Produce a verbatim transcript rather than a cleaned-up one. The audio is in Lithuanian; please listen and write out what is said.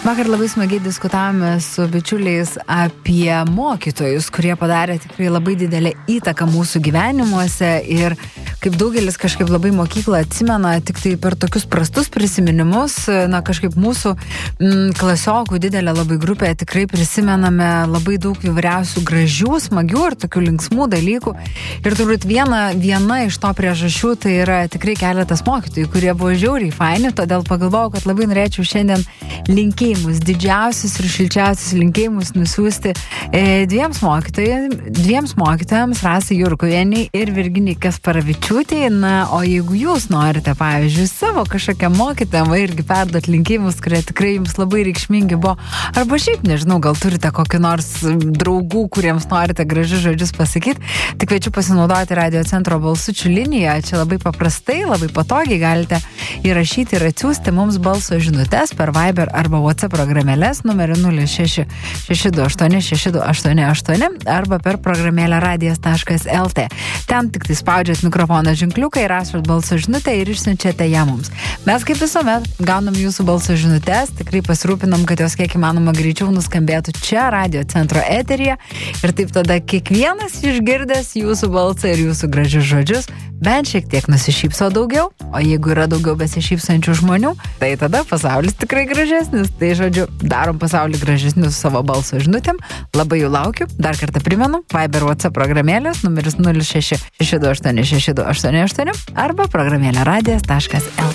Vakar labai smagiai diskutavome su bičiuliais apie mokytojus, kurie padarė tikrai labai didelę įtaką mūsų gyvenimuose ir kaip daugelis kažkaip labai mokyklą atsimena tik tai per tokius prastus prisiminimus, na kažkaip mūsų m, klasiokų didelė labai grupė tikrai prisimename labai daug įvairiausių gražių, smagių ir tokių linksmų dalykų. Ir turbūt viena, viena iš to priežasčių tai yra tikrai keletas mokytojų, kurie buvo žiauriai faini, todėl pagalvojau, kad labai norėčiau šiandien linkėjimus, didžiausius ir šilčiausius linkėjimus nusiųsti e, dviems mokytojams, dviems mokytojams, Rasai Jurkuvienei ir Virginijai Kasparavičiūtei. Na, o jeigu jūs norite, pavyzdžiui, savo kažkokią mokytojamą irgi perduot linkėjimus, kurie tikrai jums labai reikšmingi buvo, arba šiaip, nežinau, gal turite kokį nors draugų, kuriems norite gražius žodžius pasakyti, tik kviečiu pasinaudoti Radio Centro balsučių liniją. Čia labai paprastai, labai patogiai galite įrašyti ir atsiųsti mums balso žinutes per Viber arba WhatsApp programėlės numeriu nulis šeši šeši du aštuoni šeši du aštuoni aštuoni arba per programėlę radijas taškas el tė. Ten tik tai spaudžiat mikrofono ženkliuką ir rašot balso žinutę ir išsiunčiate ją mums. Mes kaip visuomet gaunam jūsų balso žinutes, tikrai pasirūpinam, kad jos kiek įmanoma greičiau nuskambėtų čia Radio Centro eteryje ir taip tada kiekvienas išgirdęs jūsų balsą ir jūsų gražius žodžius bent šiek tiek nusišypso daugiau, o jeigu yra daugiau besišypsančių žmonių, tai tada pasaulis tikrai gražesnis. Tai žodžiu, darom pasaulį gražesniu su savo balso žinutėm. Labai jų laukiu. Dar kartą primenu, Viber WhatsApp programėlės numeris nulis šeši šeši du aštuoni šeši du aštuoni aštuoni arba programėlė radijas taškas el tė.